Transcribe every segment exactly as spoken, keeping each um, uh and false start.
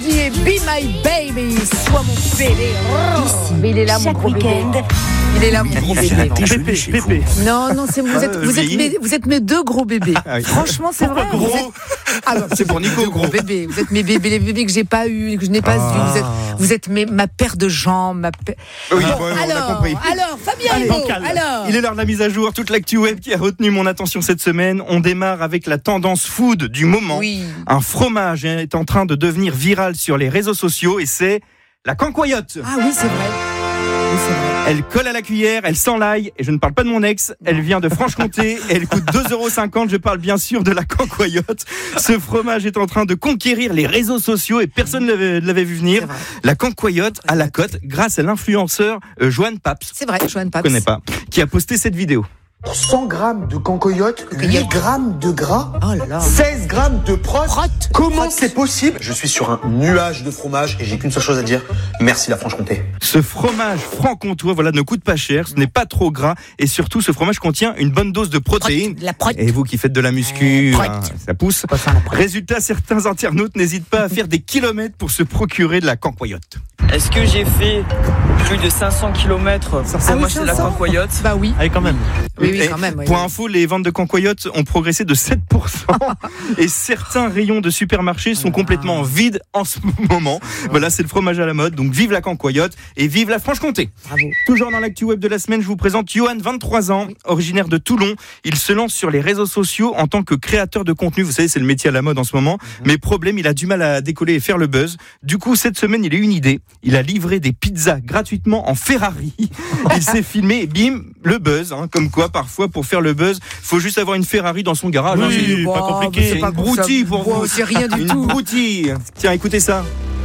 Kalindi et Be My Baby, sois mon bébé. Oh, mais il est là, mon gros bébé. Il est là, mon gros bébé. Pépé, Pépé. Non, non, c'est, vous, êtes, vous, êtes mes, vous êtes mes deux gros bébés. Ah oui. Franchement, c'est vrai. Gros. Êtes... Ah non, c'est pour Nico, gros. Bébés. Vous êtes mes bébés, les bébés que j'ai pas eu, que je n'ai pas ah. eu. Vous êtes, vous êtes mes, ma paire de jambes. Ma paire... Oui, bon, bon, alors, on a compris. Alors, Fabien Allez, Hebo, alors. Il est l'heure de la mise à jour. Toute l'actu web qui a retenu mon attention cette semaine. On démarre avec la tendance food du moment. Oui. Un fromage est en train de devenir viral sur les réseaux sociaux et c'est la cancoyote. Ah oui, c'est vrai. Oui, c'est vrai. Elle colle à la cuillère, elle sent l'ail, et je ne parle pas de mon ex, elle vient de Franche-Comté, elle coûte deux euros cinquante, je parle bien sûr de la cancoyote. Ce fromage est en train de conquérir les réseaux sociaux et personne ne l'avait, l'avait vu venir. La cancoyote à la cote grâce à l'influenceur euh, Joanne Paps. C'est vrai, Joanne Paps. Je ne connais pas. Qui a posté cette vidéo. cent grammes de cancoyote, huit grammes de gras, oh là là. seize grammes de prot. Prot. Comment Prot. c'est possible? Je suis sur un nuage de fromage et j'ai qu'une seule chose à dire. Merci la Franche-Comté. Ce fromage franc-comtois, voilà, ne coûte pas cher, ce n'est pas trop gras et surtout ce fromage contient une bonne dose de protéines. Prot. La prot. Et vous qui faites de la muscu, euh, hein, ça pousse. Ça, Résultat, certains internautes n'hésitent pas à faire des kilomètres pour se procurer de la cancoyote. Est-ce que j'ai fait plus de cinq cents kilomètres pour ah oui, m'acheter la cancoyote? Bah oui. Allez, quand même. Oui, oui, et quand même. Oui, pour oui. info, les ventes de cancoyote ont progressé de sept pour cent et certains rayons de supermarchés sont complètement vides en ce moment. Voilà, c'est le fromage à la mode. Donc vive la cancoyote et vive la Franche-Comté. Bravo. Toujours dans l'actu web de la semaine, je vous présente Johan, vingt-trois ans, originaire de Toulon. Il se lance sur les réseaux sociaux en tant que créateur de contenu. Vous savez, c'est le métier à la mode en ce moment. Mais problème, il a du mal à décoller et faire le buzz. Du coup, cette semaine, il a eu une idée. Il a livré des pizzas gratuitement en Ferrari. Il s'est filmé et bim, le buzz. Hein, comme quoi, parfois, pour faire le buzz, faut juste avoir une Ferrari dans son garage. Oui, hein, c'est bon, pas compliqué. c'est pas une broutille pour bon, vous. c'est rien du une tout. Une broutille. Tiens, écoutez ça.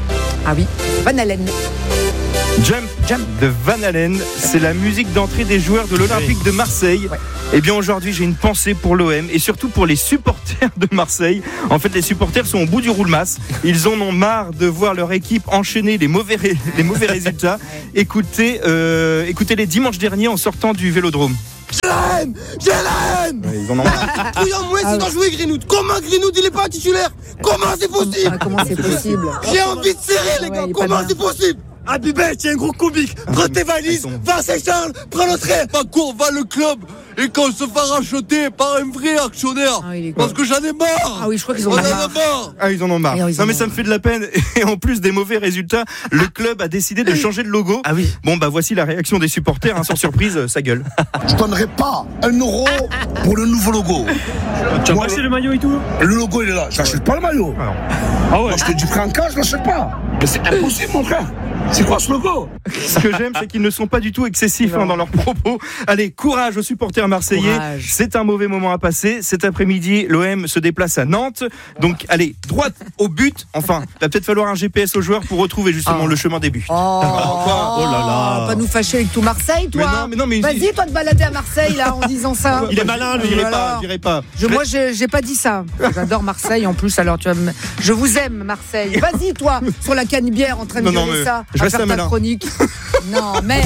Ah oui, Van Halen. Jump, Jump de Van Halen, c'est la musique d'entrée des joueurs de l'Olympique oui. de Marseille. Ouais. Eh bien aujourd'hui j'ai une pensée pour l'O M et surtout pour les supporters de Marseille. En fait les supporters sont au bout du roulemas. Ils en ont marre de voir leur équipe enchaîner les mauvais, ré... les mauvais résultats. Écoutez, euh, écoutez-les dimanche dernier en sortant du Vélodrome. J'ai la haine, j'ai la haine. Ouais, ils en ont marre. Couillon, moi, c'est d'en jouer Greenwood. Comment Greenwood il est pas titulaire? Comment c'est possible? Ah, comment c'est possible? J'ai envie de serrer les gars. Ouais, comment c'est possible? Abibet, tu es un gros comique. Prends tes valises, va à Saint-Charles, prends le train. Ma cour, va le club. Et qu'on se fait racheter par un vrai actionnaire. Ah, parce que j'en ai marre. Ah oui, je crois qu'ils en ont marre. marre. Ah, ils en ont marre. Non, non mais ça me fait de la peine. Et en plus des mauvais résultats, le club a décidé de changer de logo. Ah oui. Bon bah voici la réaction des supporters. Hein, sans surprise, ça gueule. Je donnerai pas un euro pour le nouveau logo. Tu as acheté le maillot et tout? Le logo il est là. J'achète pas le maillot. Ah, ah ouais. Moi je te dis prends un cas, je l'achète pas. Mais c'est impossible mon frère. C'est quoi ce logo? Ce que j'aime, c'est qu'ils ne sont pas du tout excessifs hein, dans leurs propos. Allez, courage aux supporters marseillais. Courage. C'est un mauvais moment à passer. Cet après-midi, l'O M se déplace à Nantes. Donc, allez, droite au but. Enfin, il va peut-être falloir un G P S aux joueurs pour retrouver justement oh. le chemin des buts. Oh, oh là là. Pas nous fâcher avec tout Marseille, toi. Mais non, mais non, mais vas-y, il... toi, te balader à Marseille, là, en disant ça. Il est malin, lui. J'irai pas, j'irai pas. Je, moi, j'ai, j'ai pas dit ça. J'adore Marseille, en plus. Alors, tu vas me... Je vous aime, Marseille. Vas-y, toi, sur la canne-bière, en train de non, gueuler non, ça. Je à reste faire ta malin. Chronique. Non, mais...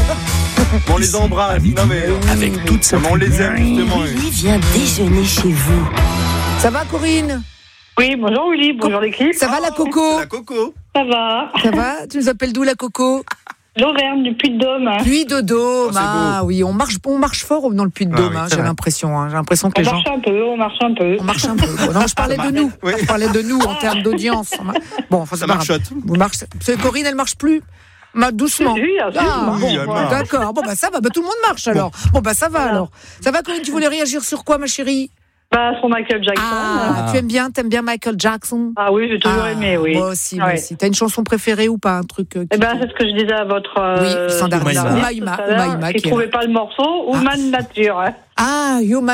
On les embrasse. Non, mais... Avec toute sa on les aime, justement. Willy vient déjeuner chez vous. Ça va, Corinne? Oui, bonjour Willy, bonjour l'équipe. Ça va, la Coco? La Coco. Ça va. Ça va? Tu nous appelles d'où, la Coco? L'Auvergne, du Puy-de-Dôme. Puy-de-Dôme, oh, ah oui, on marche, on marche fort dans le Puy-de-Dôme, ah, oui, hein, j'ai vrai. l'impression. Hein, j'ai l'impression que on les marche gens... un peu, on marche un peu. On marche un peu. Non, je parlais de nous. Oui. Je parlais de nous en termes d'audience. Bon, enfin, ça marche. Vous marchez. Corinne, elle marche plus. Ma doucement. Oui, ah, bon, oui, bon, d'accord. Bon bah ça va. Bah, tout le monde marche alors. Bon, bon bah ça va voilà. alors. Ça va, Corinne? Tu voulais réagir sur quoi, ma chérie? Bah, sur Michael Jackson. Ah, ah. Tu aimes bien, t'aimes bien Michael Jackson? Ah oui, j'ai toujours ah, aimé, oui. Moi aussi, moi ouais. aussi. T'as une chanson préférée ou pas, un truc euh, Eh ben, c'est ce que je disais à votre. Euh, oui, standard. Humaima. Qui trouvait pas le morceau, Human ah. Nature. Ah, Human